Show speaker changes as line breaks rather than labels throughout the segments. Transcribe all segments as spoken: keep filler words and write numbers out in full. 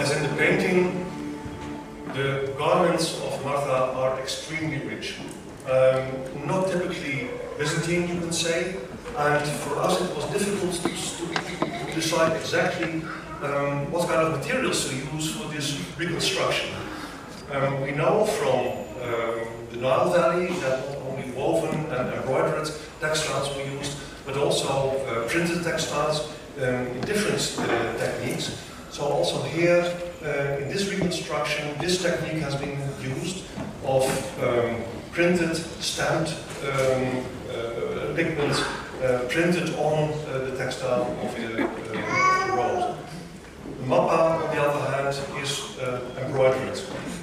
as in the painting, the garments of Martha are extremely rich. Um, not typically Byzantine, you can say, and for us it was difficult to, to decide exactly um, what kind of materials to use for this reconstruction. Um, we know from um, the Nile Valley that not only woven and embroidered textiles were used, but also uh, printed textiles um, in different uh, techniques. So also here, uh, in this reconstruction, this technique has been used of um, printed, stamped um, uh, pigments uh, printed on uh, the textile of the, uh, the rose. The mappa, on the other hand, is uh, embroidered.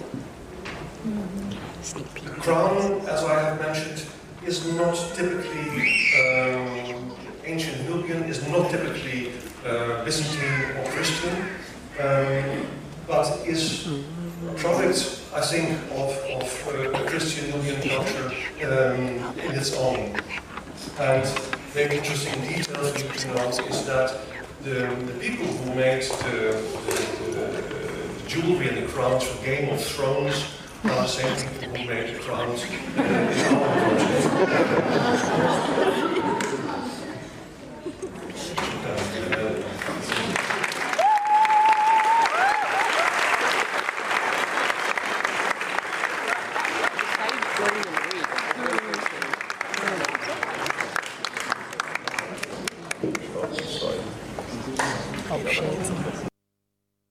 The crown, as I have mentioned, is not typically um, ancient Nubian, is not typically uh, Byzantine or Christian, um, but is a product, I think, of, of uh, Christian Nubian culture um, in its own. And maybe interesting details you to note is that the, the people who made the, the, the, the jewelry and the crowns for Game of Thrones are the same people who made the crowns in our project.